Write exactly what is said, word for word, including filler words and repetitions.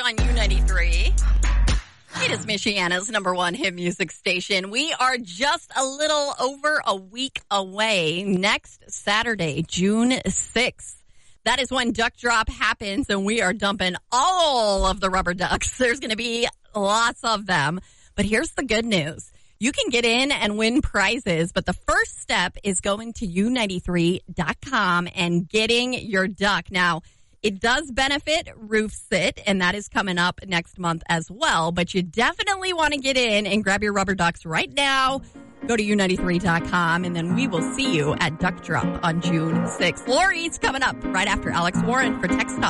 on U ninety-three. It is Michiana's number one hit music station. We are just a little over a week away. Next Saturday, June sixth. That is when Duck Drop happens, and we are dumping all of the rubber ducks. There's going to be lots of them. But here's the good news. You can get in and win prizes, but the first step is going to U ninety-three dot com and getting your duck. Now, it does benefit Roof Sit, and that is coming up next month as well. But you definitely want to get in and grab your rubber ducks right now. Go to U ninety-three dot com, and then we will see you at Duck Drop on June sixth. Lori's coming up right after Alex Warren for Text Talk.